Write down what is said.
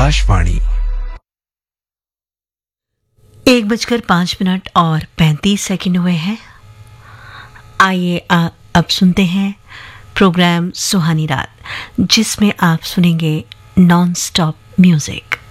आकाशवाणी। 1:05 और 35 सेकंड हुए हैं। आइए अब सुनते हैं प्रोग्राम सुहानी रात, जिसमें आप सुनेंगे नॉन स्टॉप म्यूजिक।